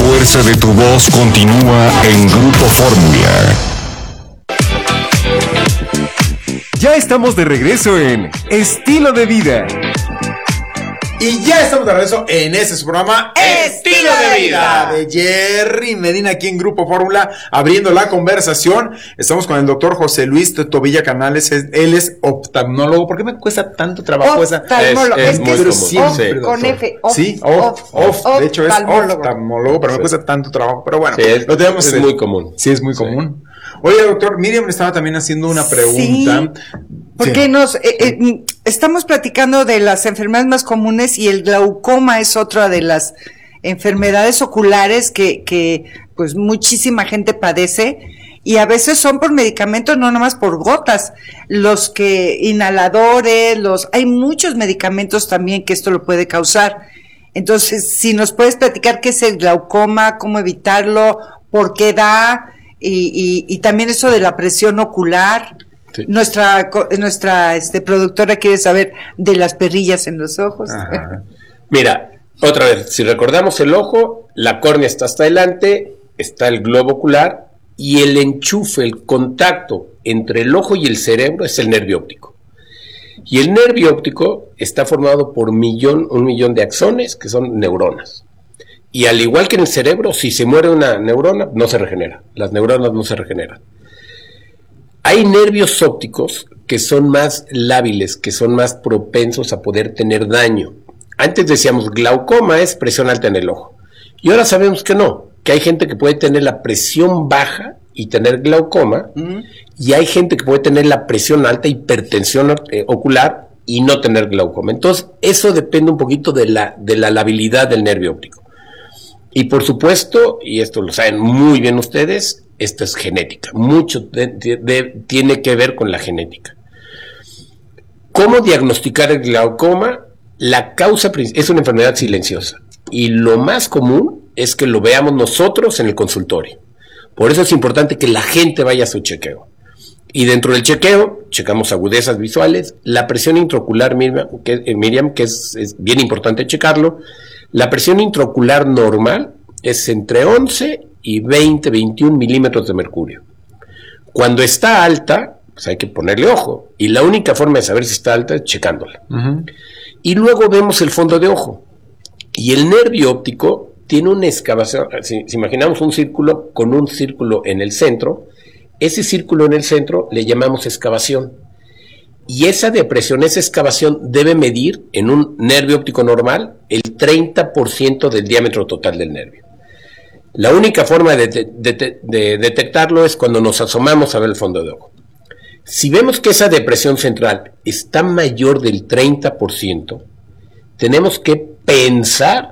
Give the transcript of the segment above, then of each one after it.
fuerza de tu voz continúa en Grupo Fórmula. Ya estamos de regreso en Estilo de Vida. Y ya estamos de regreso en su programa Estilo de Vida de Jerry Medina aquí en Grupo Fórmula, abriendo la conversación. Estamos con el doctor José Luis Tobilla Canales. Él es oftalmólogo. ¿Por qué me cuesta tanto trabajo esa? Oftalmólogo. Es muy común. siempre, con F. Sí, de hecho es oftalmólogo, pero me cuesta tanto trabajo. Pero bueno, lo tenemos. Es muy común. Sí, es muy común. Oye, doctor, Miriam me estaba también haciendo una pregunta. Porque estamos platicando de las enfermedades más comunes y el glaucoma es otra de las enfermedades oculares que pues muchísima gente padece, y a veces son por medicamentos, no nomás por gotas, los que inhaladores, hay muchos medicamentos también que esto lo puede causar. Entonces, si nos puedes platicar qué es el glaucoma, cómo evitarlo, por qué da, y también eso de la presión ocular. Sí. Nuestra productora quiere saber de las perrillas en los ojos. Mira, otra vez, si recordamos el ojo, la córnea está hasta adelante, está el globo ocular, y el enchufe, el contacto entre el ojo y el cerebro es el nervio óptico. Y el nervio óptico está formado por un millón de axones, que son neuronas. Y al igual que en el cerebro, si se muere una neurona, no se regenera. Las neuronas no se regeneran. Hay nervios ópticos que son más lábiles, que son más propensos a poder tener daño. Antes decíamos glaucoma es presión alta en el ojo. Y ahora sabemos que no, que hay gente que puede tener la presión baja y tener glaucoma, y hay gente que puede tener la presión alta, hipertensión ocular, y no tener glaucoma. Entonces, eso depende un poquito de la labilidad del nervio óptico. Y por supuesto, y esto lo saben muy bien ustedes, esto es genética. Mucho tiene que ver con la genética. ¿Cómo diagnosticar el glaucoma? La causa es una enfermedad silenciosa. Y lo más común es que lo veamos nosotros en el consultorio. Por eso es importante que la gente vaya a su chequeo. Y dentro del chequeo, checamos agudezas visuales, la presión intraocular, Miriam, que es bien importante checarlo. La presión intraocular normal es entre 11 y 21 milímetros de mercurio. Cuando está alta, pues hay que ponerle ojo. Y la única forma de saber si está alta es checándola. Y luego vemos el fondo de ojo. Y el nervio óptico tiene una excavación. Si imaginamos un círculo con un círculo en el centro, ese círculo en el centro le llamamos excavación. Y esa depresión, esa excavación debe medir en un nervio óptico normal el 30% del diámetro total del nervio. La única forma de detectarlo es cuando nos asomamos a ver el fondo de ojo. Si vemos que esa depresión central está mayor del 30%, tenemos que pensar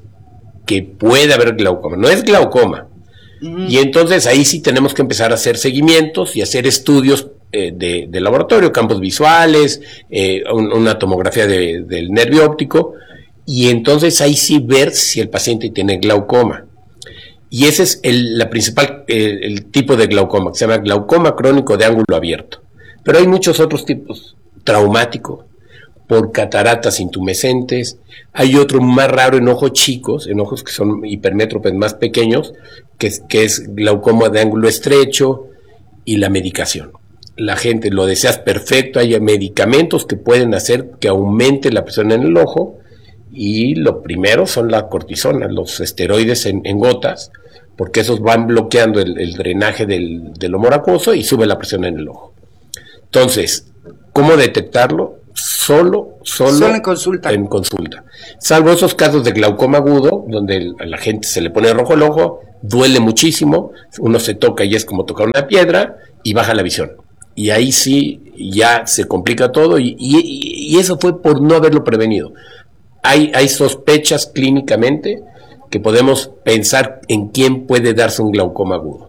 que puede haber glaucoma. No es glaucoma. Y entonces ahí sí tenemos que empezar a hacer seguimientos y hacer estudios de laboratorio, campos visuales, una tomografía del nervio óptico, y entonces ahí sí ver si el paciente tiene glaucoma. Y ese es el tipo de glaucoma, que se llama glaucoma crónico de ángulo abierto. Pero hay muchos otros tipos, traumático, por cataratas intumescentes. Hay otro más raro en ojos chicos, en ojos que son hipermétropes más pequeños, que es glaucoma de ángulo estrecho, y la medicación. La gente lo deseas perfecto, hay medicamentos que pueden hacer que aumente la presión en el ojo, y lo primero son la cortisona, los esteroides en gotas, porque esos van bloqueando el drenaje del humor acuoso y sube la presión en el ojo. Entonces, ¿cómo detectarlo? Solo en consulta. Salvo esos casos de glaucoma agudo, donde a la gente se le pone rojo el ojo, duele muchísimo, uno se toca y es como tocar una piedra y baja la visión. Y ahí sí ya se complica todo, y eso fue por no haberlo prevenido. Hay sospechas clínicamente que podemos pensar en quién puede darse un glaucoma agudo.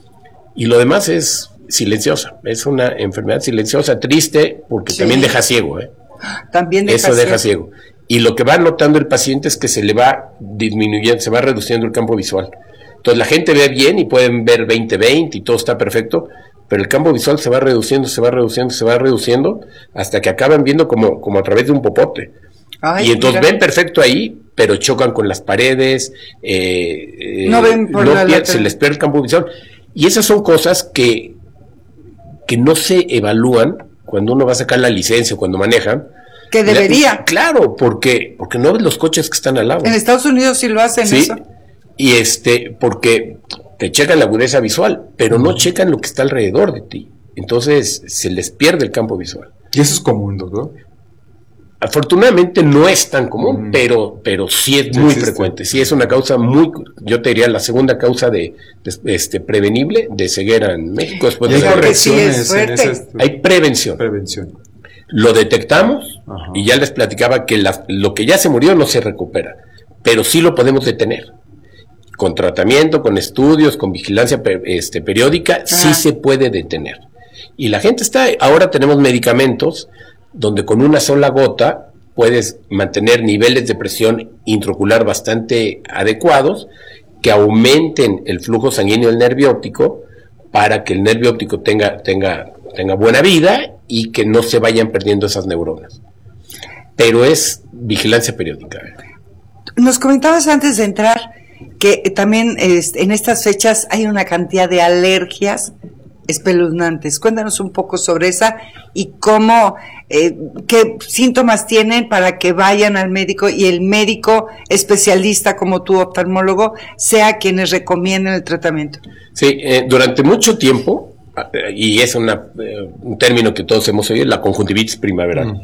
Y lo demás es silenciosa, es una enfermedad silenciosa, triste, porque también deja ciego, También deja ciego. Y lo que va notando el paciente es que se le va disminuyendo, se va reduciendo el campo visual. Entonces la gente ve bien y pueden ver 20/20 y todo está perfecto, pero el campo visual se va reduciendo, hasta que acaban viendo como a través de un popote. Ay, y entonces mira. ven perfecto ahí, pero chocan con las paredes, No ven por la lateral. se les pierde el campo de visión. Y esas son cosas que no se evalúan cuando uno va a sacar la licencia, cuando manejan. Que debería. Claro, porque no ves los coches que están al lado. En Estados Unidos sí lo hacen Sí, eso. y porque te checan la agudeza visual, pero no checan lo que está alrededor de ti. Entonces se les pierde el campo visual. Y eso es común, doctor. Afortunadamente no es tan común, pero sí es muy existe. frecuente. Sí es una causa yo te diría la segunda causa de prevenible de ceguera en México después Y de hay la Porque guerra. sí es correcciones en fuerte. Hay prevención. prevención. Lo detectamos Ajá. y ya les platicaba que lo que ya se murió no se recupera, pero sí lo podemos detener. Con tratamiento, con estudios, con vigilancia periódica, sí se puede detener. Y la gente ahora tenemos medicamentos donde con una sola gota puedes mantener niveles de presión intraocular bastante adecuados que aumenten el flujo sanguíneo del nervio óptico para que el nervio óptico tenga buena vida y que no se vayan perdiendo esas neuronas. Pero es vigilancia periódica. Nos comentabas antes de entrar que también en estas fechas hay una cantidad de alergias espeluznantes. Cuéntanos un poco sobre esa y cómo, qué síntomas tienen para que vayan al médico y el médico especialista como tu oftalmólogo sea quienes recomienden el tratamiento. Sí, durante mucho tiempo, y es un término que todos hemos oído, la conjuntivitis primaveral.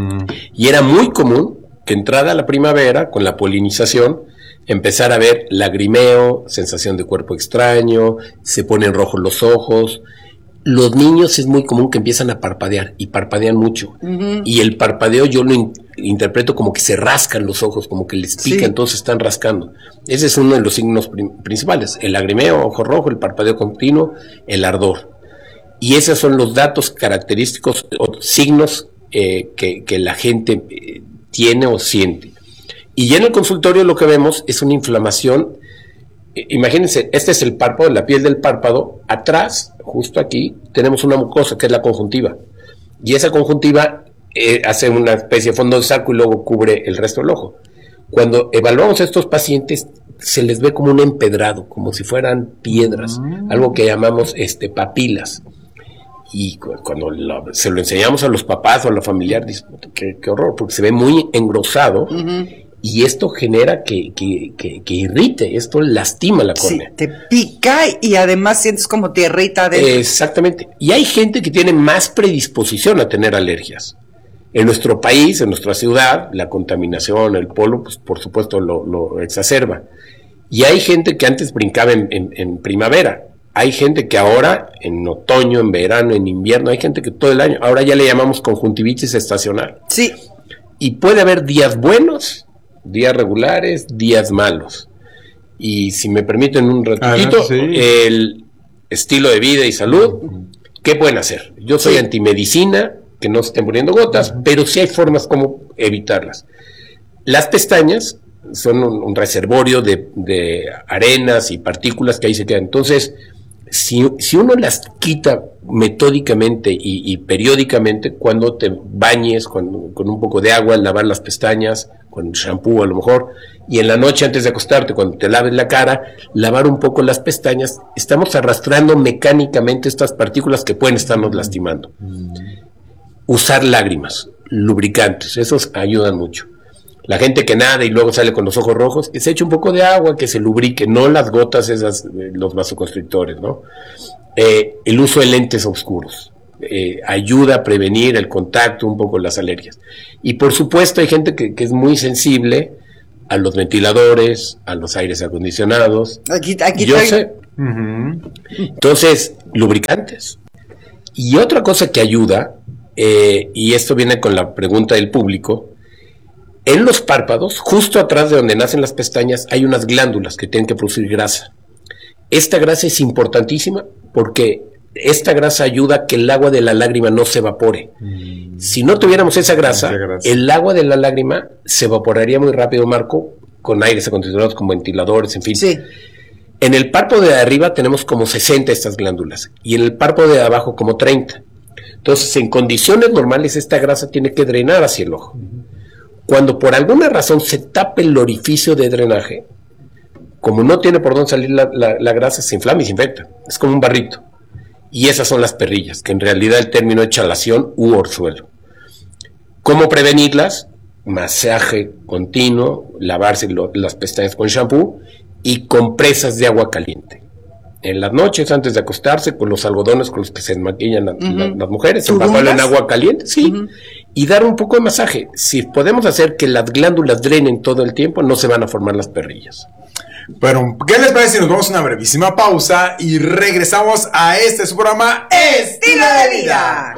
Y era muy común que entrada la primavera, con la polinización, empezar a ver lagrimeo, sensación de cuerpo extraño, se ponen rojos los ojos. Los niños es muy común que empiezan a parpadear y parpadean mucho. Y el parpadeo yo lo interpreto como que se rascan los ojos, como que les pica, entonces están rascando. Ese es uno de los signos principales, el lagrimeo, ojo rojo, el parpadeo continuo, el ardor. Y esos son los datos característicos o signos que la gente tiene o siente. Y ya en el consultorio lo que vemos es una inflamación. Imagínense, este es el párpado, la piel del párpado. Atrás, justo aquí, tenemos una mucosa que es la conjuntiva. Y esa conjuntiva hace una especie de fondo de saco y luego cubre el resto del ojo. Cuando evaluamos a estos pacientes, se les ve como un empedrado, como si fueran piedras, algo que llamamos papilas. Y cuando se lo enseñamos a los papás o a la familiar, dicen, qué horror, porque se ve muy engrosado. Y esto genera que irrite, esto lastima la córnea. Sí, te pica y además sientes como tierrita adentro. Exactamente. Y hay gente que tiene más predisposición a tener alergias. En nuestro país, en nuestra ciudad, la contaminación, el polvo, pues por supuesto lo exacerba. Y hay gente que antes brincaba en primavera. Hay gente que ahora, en otoño, en verano, en invierno, hay gente que todo el año, ahora ya le llamamos conjuntivitis estacional. Sí. Y puede haber días buenos, días regulares, días malos. Y si me permiten un ratito, el estilo de vida y salud, ¿qué pueden hacer? Yo soy antimedicina, que no se estén poniendo gotas, pero sí hay formas como evitarlas. Las pestañas son un reservorio de arenas y partículas que ahí se quedan. Entonces, si uno las quita metódicamente y periódicamente, cuando te bañes con un poco de agua, lavar las pestañas, con shampoo a lo mejor, y en la noche antes de acostarte, cuando te laves la cara, lavar un poco las pestañas, estamos arrastrando mecánicamente estas partículas que pueden estarnos lastimando. Usar lágrimas, lubricantes, esos ayudan mucho. La gente que nada y luego sale con los ojos rojos, que se eche un poco de agua, que se lubrique, no las gotas esas, los vasoconstrictores, ¿no? El uso de lentes oscuros ayuda a prevenir el contacto, un poco las alergias. Y por supuesto hay gente que es muy sensible a los ventiladores, a los aires acondicionados. Aquí yo sé. Entonces, lubricantes. Y otra cosa que ayuda, y esto viene con la pregunta del público, en los párpados, justo atrás de donde nacen las pestañas, hay unas glándulas que tienen que producir grasa. Esta grasa es importantísima porque esta grasa ayuda a que el agua de la lágrima no se evapore. Si no tuviéramos esa grasa, el agua de la lágrima se evaporaría muy rápido, Marco, con aires acondicionados, con ventiladores, en fin. Sí. En el párpado de arriba tenemos como 60 estas glándulas y en el párpado de abajo como 30. Entonces, en condiciones normales, esta grasa tiene que drenar hacia el ojo. Cuando por alguna razón se tapa el orificio de drenaje, como no tiene por dónde salir la grasa, se inflama y se infecta. Es como un barrito. Y esas son las perrillas, que en realidad el término es chalación u orzuelo. ¿Cómo prevenirlas? Masaje continuo, lavarse las pestañas con shampoo y compresas de agua caliente. En las noches, antes de acostarse, con los algodones con los que se maquillan las mujeres, empaparlo en agua caliente, sí, y dar un poco de masaje. Si podemos hacer que las glándulas drenen todo el tiempo, no se van a formar las perrillas. Pero, ¿qué les parece si nos vamos a una brevísima pausa y regresamos a su programa Estilo de Vida?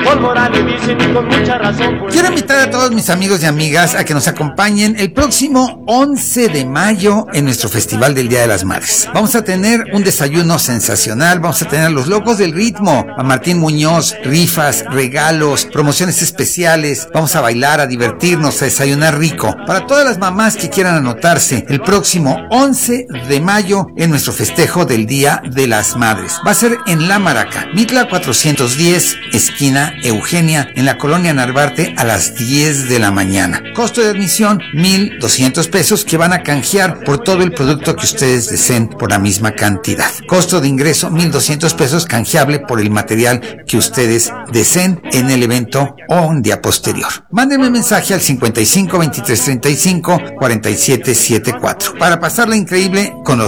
Quiero invitar a todos mis amigos y amigas a que nos acompañen el próximo 11 de mayo en nuestro Festival del Día de las Madres. Vamos a tener un desayuno sensacional, vamos a tener a los locos del ritmo, a Martín Muñoz, rifas, regalos, promociones especiales, vamos a bailar, a divertirnos, a desayunar rico. Para todas las mamás que quieran anotarse, el próximo 11 de mayo en nuestro festejo del Día de las Madres. Va a ser en La Maraca, Mitla 410, esquina Eugenia, en la colonia Narvarte, a las 10 de la mañana. Costo de admisión, 1,200 pesos, que van a canjear por todo el producto que ustedes deseen por la misma cantidad. Costo de ingreso, 1,200 pesos, canjeable por el material que ustedes deseen en el evento o un día posterior. Mándenme mensaje al 55 23 35 47 74 para pasarla increíble con los